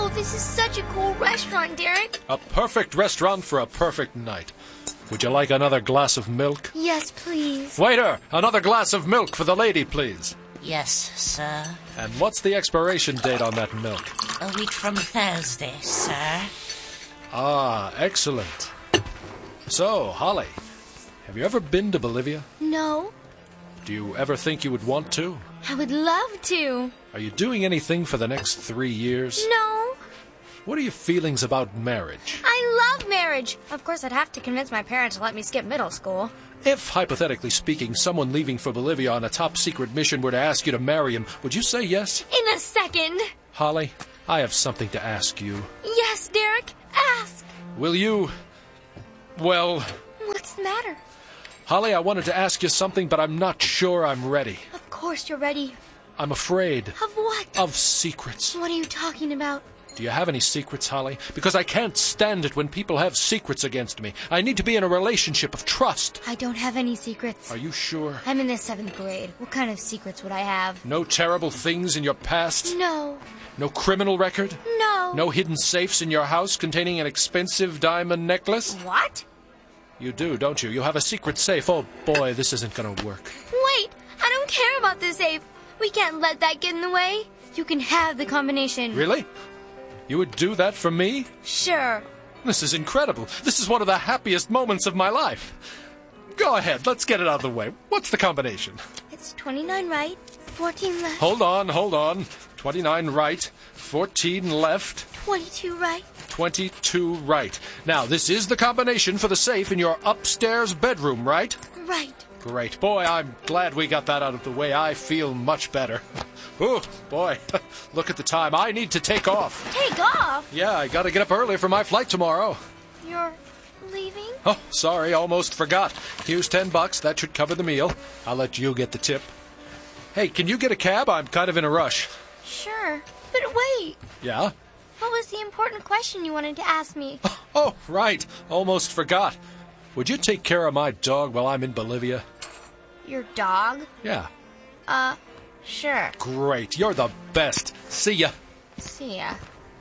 this is such a cool restaurant, Derek. A perfect restaurant for a perfect night. Would you like another glass of milk? Yes, please. Waiter, another glass of milk for the lady, please. Yes, sir. And what's the expiration date on that milk? A week from Thursday, sir. Ah, excellent. So, Holly, have you ever been to Bolivia? No. Do you ever think you would want to? I would love to. Are you doing anything for the next 3 years? No. What are your feelings about marriage? I love marriage. Of course, I'd have to convince my parents to let me skip middle school. If, hypothetically speaking, someone leaving for Bolivia on a top-secret mission were to ask you to marry him, would you say yes? In a second. Holly, I have something to ask you. Yes, Derek. Ask. Will you... Well... What's the matter? Holly, I wanted to ask you something, but I'm not sure I'm ready. Of course you're ready. I'm afraid. Of what? Of secrets. What are you talking about? Do you have any secrets, Holly? Because I can't stand it when people have secrets against me. I need to be in a relationship of trust. I don't have any secrets. Are you sure? I'm in the 7th grade. What kind of secrets would I have? No terrible things in your past? No. No criminal record? No. No hidden safes in your house containing an expensive diamond necklace? What? You do, don't you? You have a secret safe. Oh, boy, this isn't going to work. Wait, I don't care about the safe. We can't let that get in the way. You can have the combination. Really? You would do that for me? Sure. This is incredible. This is one of the happiest moments of my life. Go ahead, let's get it out of the way. What's the combination? It's 29 right, 14 left. Hold on. 29 right, 14 left. 22 right. 22 right. Now, this is the combination for the safe in your upstairs bedroom, right? Right. Great. Boy, I'm glad we got that out of the way. I feel much better. Oh, boy. Look at the time. I need to take off. Take off? Yeah, I gotta get up early for my flight tomorrow. You're leaving? Oh, sorry, almost forgot. Here's $10. That should cover the meal. I'll let you get the tip. Hey, can you get a cab? I'm kind of in a rush. Sure. But wait. Yeah? What was the important question you wanted to ask me? Oh, right. Almost forgot. Would you take care of my dog while I'm in Bolivia? Your dog? Yeah. Sure. Great. You're the best. See ya. See ya.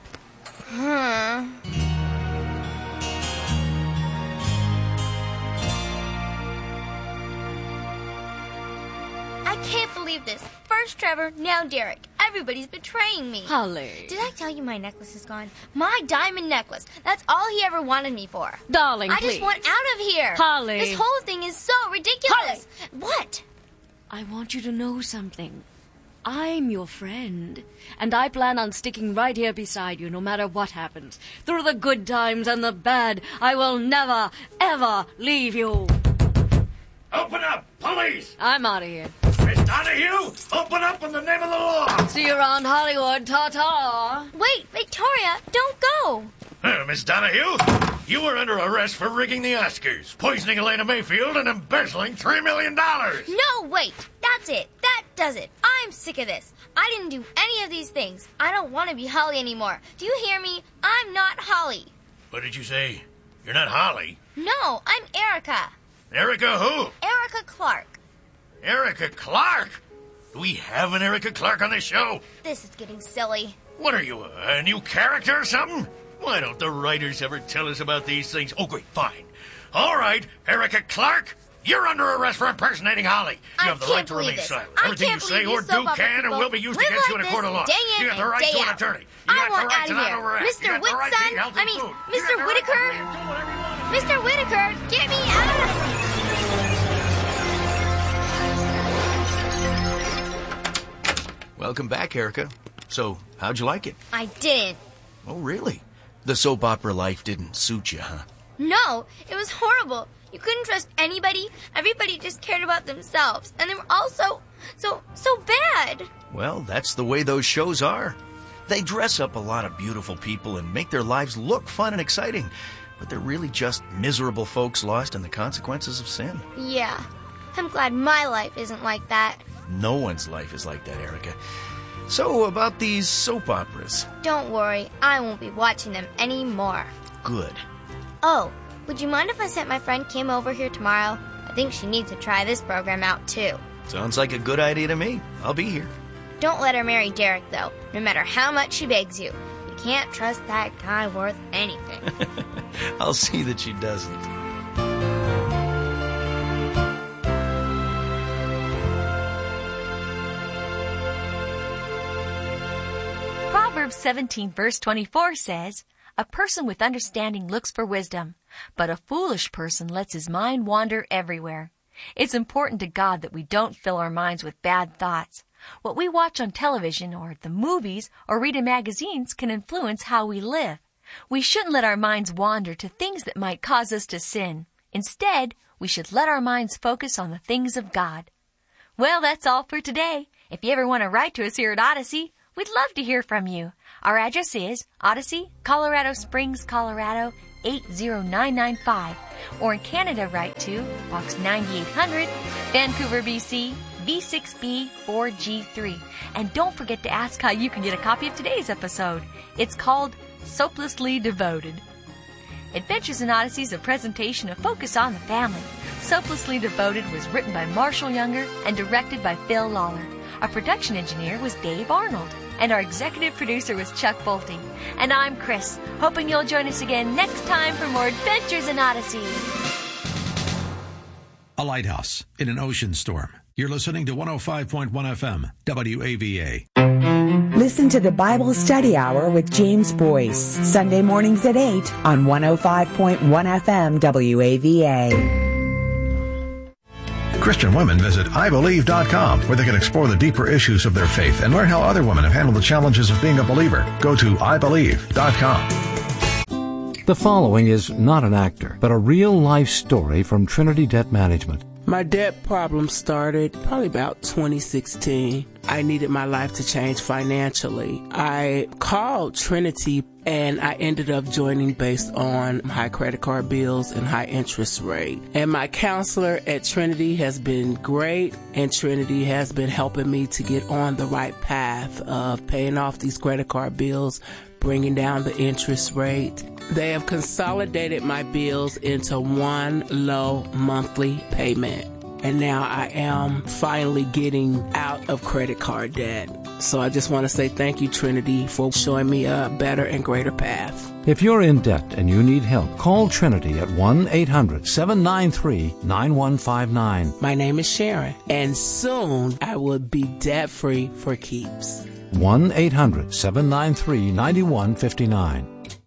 I can't believe this. First Trevor, now Derek. Everybody's betraying me. Holly. Did I tell you my necklace is gone? My diamond necklace. That's all he ever wanted me for. Darling, I please. just want out of here. Holly. This whole thing is so ridiculous. Holly. What? I want you to know something. I'm your friend, and I plan on sticking right here beside you no matter what happens. Through the good times and the bad, I will never, ever leave you. Open up! Police! I'm out of here. Miss Donahue! Open up in the name of the law! See you around Hollywood. Ta-ta. Wait, Victoria, don't go. Miss Donahue, you were under arrest for rigging the Oscars, poisoning Elena Mayfield, and embezzling $3 million. No, wait. That's it. That does it. I'm sick of this. I didn't do any of these things. I don't want to be Holly anymore. Do you hear me? I'm not Holly. What did you say? You're not Holly. No, I'm Erica. Erica who? Erica Clark. Erica Clark? Do we have an Erica Clark on this show? This is getting silly. What are you, a new character or something? Why don't the writers ever tell us about these things? Oh, great, fine. All right, Erica Clark, you're under arrest for impersonating Holly. You have the right to remain silent. Everything you say or do can and will be used against you in a court of law. You have the right to an attorney. You I got want the right out to of not here. overreact. Mr. Whitson, Mr. Whitaker. Mr. Whitaker, get me out of here. Welcome back, Erica. So, how'd you like it? I didn't. Oh, really? The soap opera life didn't suit you, huh? No, it was horrible. You couldn't trust anybody. Everybody just cared about themselves. And they were all so bad. Well, that's the way those shows are. They dress up a lot of beautiful people and make their lives look fun and exciting. But they're really just miserable folks lost in the consequences of sin. Yeah. I'm glad my life isn't like that. No one's life is like that, Erica. So, about these soap operas. Don't worry. I won't be watching them anymore. Good. Oh, would you mind if I sent my friend Kim over here tomorrow? I think she needs to try this program out, too. Sounds like a good idea to me. I'll be here. Don't let her marry Derek, though, no matter how much she begs you. You can't trust that guy worth anything. I'll see that she doesn't. Proverbs 17 verse 24 says, "A person with understanding looks for wisdom, but a foolish person lets his mind wander everywhere." It's important to God that we don't fill our minds with bad thoughts. What we watch on television or the movies or read in magazines can influence how we live. We shouldn't let our minds wander to things that might cause us to sin. Instead, we should let our minds focus on the things of God. Well, that's all for today. If you ever want to write to us here at Odyssey, we'd love to hear from you. Our address is Odyssey, Colorado Springs, Colorado, 80995. Or in Canada, write to Box 9800, Vancouver, BC, V6B 4G3. And don't forget to ask how you can get a copy of today's episode. It's called Soaplessly Devoted. Adventures in Odyssey is a presentation of Focus on the Family. Soaplessly Devoted was written by Marshall Younger and directed by Phil Lawler. Our production engineer was Dave Arnold. And our executive producer was Chuck Bolte. And I'm Chris, hoping you'll join us again next time for more Adventures in Odyssey. A lighthouse in an ocean storm. You're listening to 105.1 FM, WAVA. Listen to the Bible Study Hour with James Boyce, Sunday mornings at 8 on 105.1 FM, WAVA. Christian women visit IBelieve.com, where they can explore the deeper issues of their faith and learn how other women have handled the challenges of being a believer. Go to IBelieve.com. The following is not an actor, but a real-life story from Trinity Debt Management. My debt problem started probably about 2016. I needed my life to change financially. I called Trinity and I ended up joining based on high credit card bills and high interest rate. And my counselor at Trinity has been great, and Trinity has been helping me to get on the right path of paying off these credit card bills, bringing down the interest rate. They have consolidated my bills into one low monthly payment. And now I am finally getting out of credit card debt. So I just want to say thank you, Trinity, for showing me a better and greater path. If you're in debt and you need help, call Trinity at 1-800-793-9159. My name is Sharon, and soon I will be debt-free for keeps. 1-800-793-9159.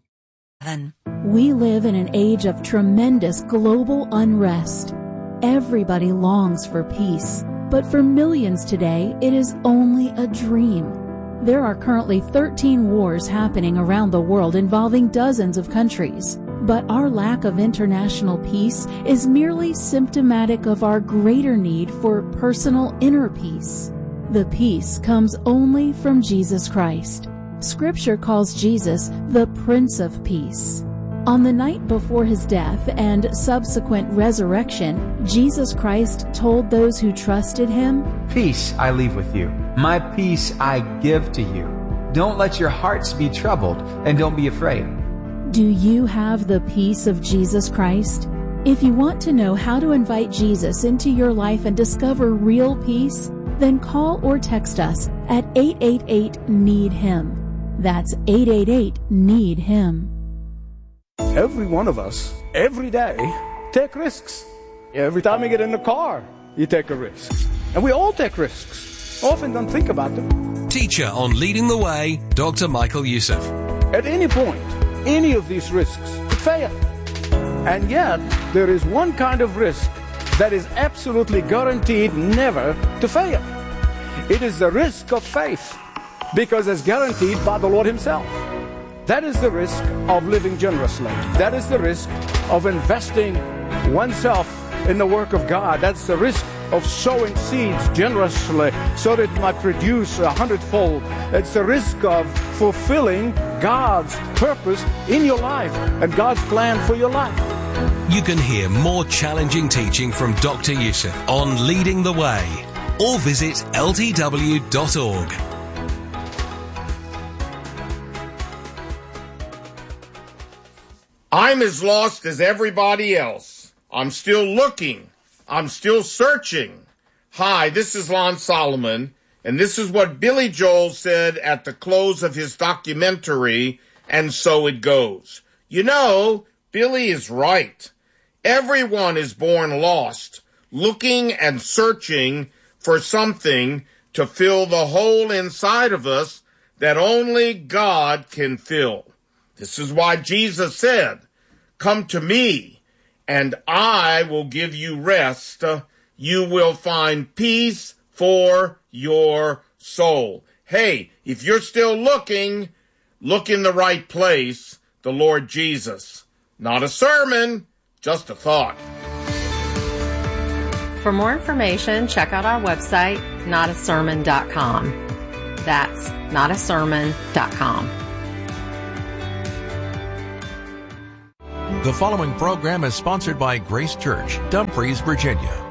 We live in an age of tremendous global unrest. Everybody longs for peace, but for millions today, it is only a dream. There are currently 13 wars happening around the world involving dozens of countries. But our lack of international peace is merely symptomatic of our greater need for personal inner peace. The peace comes only from Jesus Christ. Scripture calls Jesus the Prince of Peace. On the night before his death and subsequent resurrection, Jesus Christ told those who trusted him, "Peace I leave with you. My peace I give to you. Don't let your hearts be troubled, and don't be afraid." Do you have the peace of Jesus Christ? If you want to know how to invite Jesus into your life and discover real peace, then call or text us at 888-NEED-HIM. That's 888-NEED-HIM. Every one of us, every day, take risks. Every time you get in the car, you take a risk. And we all take risks. Often don't think about them. Teacher on Leading the Way, Dr. Michael Youssef. At any point, any of these risks could fail. And yet, there is one kind of risk that is absolutely guaranteed never to fail. It is the risk of faith, because it's guaranteed by the Lord himself. That is the risk of living generously. That is the risk of investing oneself in the work of God. That's the risk of sowing seeds generously so that it might produce 100-fold. It's the risk of fulfilling God's purpose in your life and God's plan for your life. You can hear more challenging teaching from Dr. Youssef on Leading the Way, or visit ltw.org. I'm as lost as everybody else. I'm still looking. I'm still searching. Hi, this is Lon Solomon, And this is what Billy Joel said at the close of his documentary, And So It Goes. You know, Billy is right. Everyone is born lost, looking and searching for something to fill the hole inside of us that only God can fill. This is why Jesus said, "Come to me, and I will give you rest. You will find peace for your soul." Hey, if you're still looking, look in the right place, the Lord Jesus. Not a sermon, just a thought. For more information, check out our website, notasermon.com. That's notasermon.com. The following program is sponsored by Grace Church, Dumfries, Virginia.